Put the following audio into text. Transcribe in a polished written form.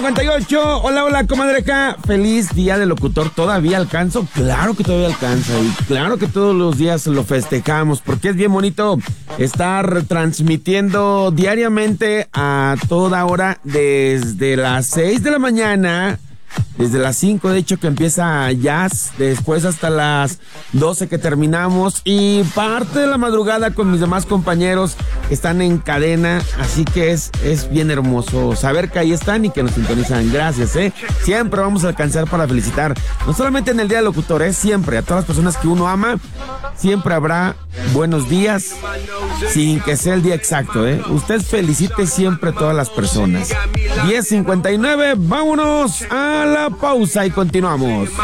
58, hola, comadreja, feliz día del locutor, ¿todavía alcanzo? Claro que todavía alcanza y claro que todos los días lo festejamos porque es bien bonito estar transmitiendo diariamente a toda hora desde las 6 de la mañana, desde las 5 de hecho que empieza Jazz, después hasta las 12 que terminamos y parte de la madrugada con mis demás compañeros que están en cadena, así que es bien hermoso saber que ahí están y que nos sintonizan. Gracias, siempre vamos a alcanzar para felicitar, no solamente en el día del locutor, siempre a todas las personas que uno ama, siempre habrá buenos días, sin que sea el día exacto, usted felicite siempre a todas las personas. 10:59, vámonos a la pausa y continuamos.